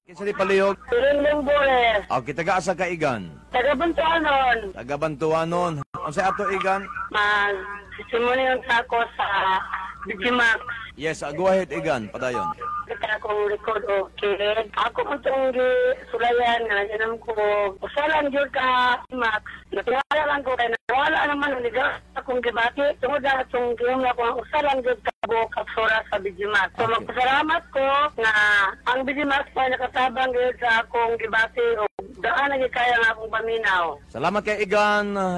Kinsa di palihog? Turing Bores. Okay, taga-asa ka Igan? Taga-Bantuanon. Taga-Bantuanon. Ang sa ato Igan? Sisimuli yung ako sa Digimax. Yes, go ahead Igan, padayon. Kita akong record o kid. Ako ang itong sulayan nga ganun ko. Usalan yun ka Max. Natungala lang ko kaya nawala naman ang liga akong gibati. Tungod na itong giyong na ko ang usalan yun ka kapsura sa Digimax. So magpasalamat ko na ang Digimax pa nakatabang yun sa akong gibati o daan na kaya nga akong paminaw. Salamat kay Igan.